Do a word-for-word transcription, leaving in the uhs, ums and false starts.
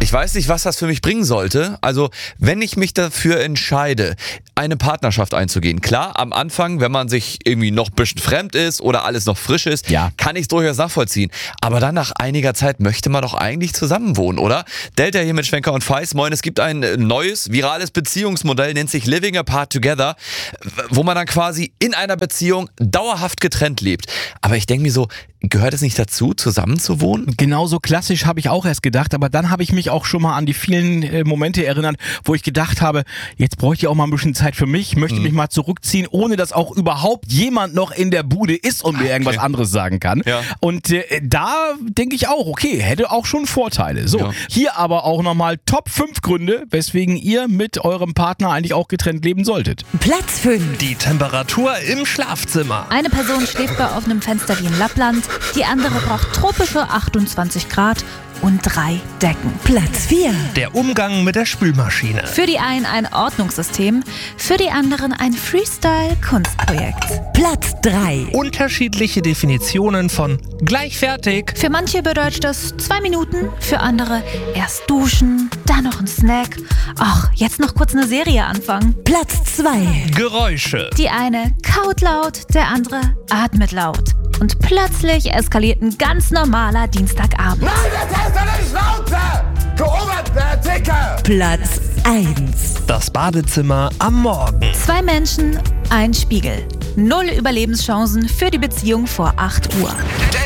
Ich weiß nicht, was das für mich bringen sollte. Also, wenn ich mich dafür entscheide, eine Partnerschaft einzugehen. Klar, am Anfang, wenn man sich irgendwie noch ein bisschen fremd ist oder alles noch frisch ist, Ja. kann ich es durchaus nachvollziehen. Aber dann nach einiger Zeit möchte man doch eigentlich zusammenwohnen, oder? Delta hier mit Schwenker und Feis. Moin, es gibt ein neues, virales Beziehungsmodell, nennt sich Living Apart Together, wo man dann quasi in einer Beziehung dauerhaft getrennt lebt. Aber ich denke mir so, gehört es nicht dazu, zusammenzuwohnen? Genauso klassisch habe ich auch erst gedacht, aber dann habe ich mich auch schon mal an die vielen äh, Momente erinnert, wo ich gedacht habe, jetzt bräuchte ich auch mal ein bisschen Zeit für mich, möchte Mhm. mich mal zurückziehen, ohne dass auch überhaupt jemand noch in der Bude ist und mir Okay. irgendwas anderes sagen kann. Ja. Und äh, da denke ich auch, okay, hätte auch schon Vorteile. So, Ja. hier aber auch nochmal Top fünf Gründe, weswegen ihr mit eurem Partner eigentlich auch getrennt leben solltet. Platz fünf. Die Temperatur im Schlafzimmer. Eine Person schläft bei offenem Fenster wie in Lappland, die andere braucht tropische achtundzwanzig Grad und drei Decken. Platz vier. Der Umgang mit der Spülmaschine. Für die einen ein Ordnungssystem, für die anderen ein Freestyle-Kunstprojekt. Platz drei. Unterschiedliche Definitionen von gleich fertig. Für manche bedeutet das zwei Minuten, für andere erst duschen, dann noch ein Snack. Ach, jetzt noch kurz eine Serie anfangen. Platz zwei. Geräusche. Die eine kaut laut, der andere atmet laut. Und plötzlich eskaliert ein ganz normaler Dienstagabend. Nein, das heißt doch nicht lauter! Du Oberticke! Platz eins. Das Badezimmer am Morgen. Zwei Menschen, ein Spiegel. Null Überlebenschancen für die Beziehung vor acht Uhr.